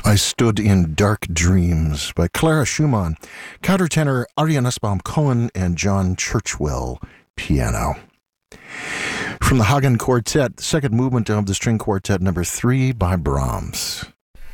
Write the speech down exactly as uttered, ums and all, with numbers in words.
I Stood in Dark Dreams by Clara Schumann, countertenor Arya Nussbaum Cohen, and John Churchwell piano. From the Hagen Quartet, the second movement of the String Quartet number three by Brahms.